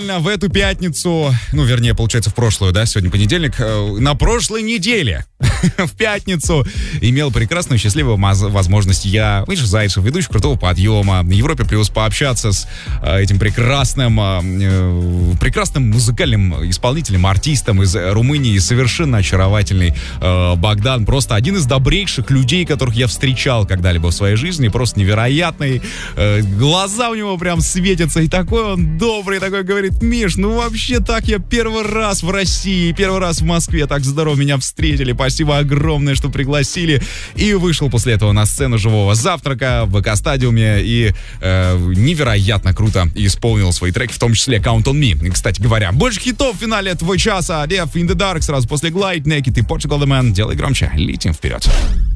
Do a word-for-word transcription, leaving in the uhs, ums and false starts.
В эту пятницу, ну, вернее, получается, в прошлую, да, сегодня понедельник, на прошлой неделе, в пятницу, имел прекрасную, счастливую возможность я, Миша Зайцев, ведущий «Крутого подъема», на Европе плюс, пообщаться с этим прекрасным, прекрасным музыкальным исполнителем, артистом из Румынии, совершенно очаровательный Богдан, просто один из добрейших людей, которых я встречал когда-либо в своей жизни, просто невероятный, глаза у него прям светятся, и такой он добрый, такой говорит: Миш, ну вообще так, я первый раз в России, первый раз в Москве, так здорово меня встретили, спасибо огромное, что пригласили. И вышел после этого на сцену живого завтрака в ВК-стадиуме и э, невероятно круто исполнил свои треки, в том числе Count on Me. И, кстати говоря, больше хитов в финале этого часа. Deaf in the Dark сразу после Glide, Naked и Portugal The Man. Делай громче, летим вперед.